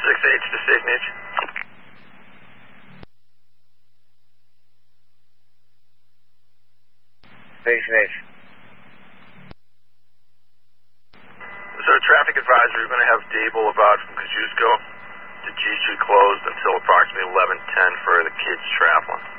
6H to Station H. Station H. So traffic advisory, we're going to have Dave Boulevard from Kosciuszko to G Street closed until approximately 11:10 for the kids traveling.